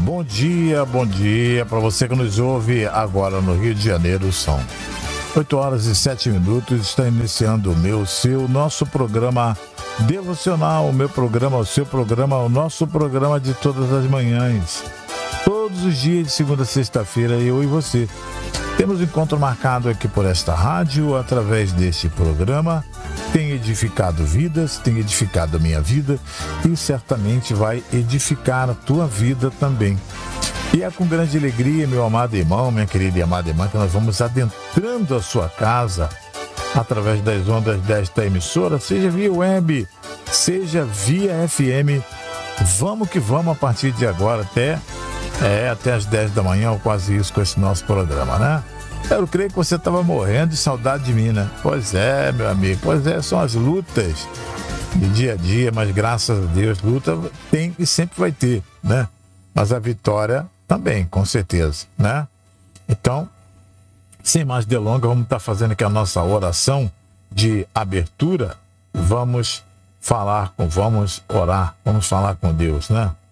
Bom dia para você que nos ouve agora no Rio de Janeiro. São 8h07. Está iniciando nosso programa devocional, o meu programa, o seu programa, o nosso programa de todas as manhãs. Todos os dias, de segunda a sexta-feira, eu e você temos encontro marcado aqui por esta rádio, através deste programa. Tem edificado vidas, tem edificado a minha vida e certamente vai edificar a tua vida também. E é com grande alegria, meu amado irmão, minha querida e amada irmã, que nós vamos adentrando a sua casa através das ondas desta emissora, seja via web, seja via FM. Vamos que vamos a partir de agora até as 10 da manhã, ou quase isso, com esse nosso programa, né? Eu creio que você estava morrendo de saudade de mim, né? Pois é, meu amigo, são as lutas de dia a dia, mas graças a Deus, luta tem e sempre vai ter, né? Mas a vitória também, com certeza, né? Então, sem mais delongas, vamos estar fazendo aqui a nossa oração de abertura. Vamos orar, vamos falar com Deus, né?